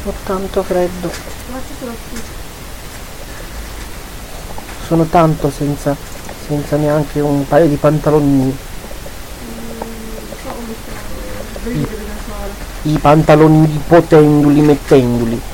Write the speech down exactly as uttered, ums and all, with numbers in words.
Ho tanto freddo. Ma ci sono qui. Sono tanto senza, senza neanche un paio di pantaloni. So come sono. Briglie da sola. I pantaloni potendoli, mettendoli.